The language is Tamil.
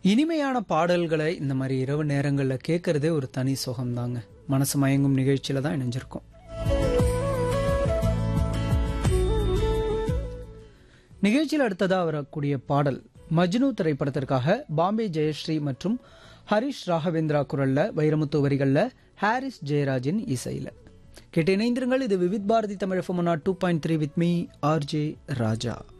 இனிமையான பாடல்களை இந்த மாதிரி இரவு நேரங்களில் கேட்கறதே ஒரு தனி சுகம்தாங்க. மனசு மயங்கும் நிகழ்ச்சியில தான் இணைஞ்சிருக்கும். நிகழ்ச்சியில் அடுத்ததா வரக்கூடிய பாடல் மஜ்னு திரைப்படத்திற்காக பாம்பே ஜெயஸ்ரீ மற்றும் ஹரிஷ் ராகவேந்திரா குரல்ல, வைரமுத்து வரிகள்ல, ஹாரிஸ் ஜெயராஜின் இசையில. கேட்டு இணைந்திருங்கள். இது Vividh Bharathi Tamil FM 2.3 with me RJ Raja.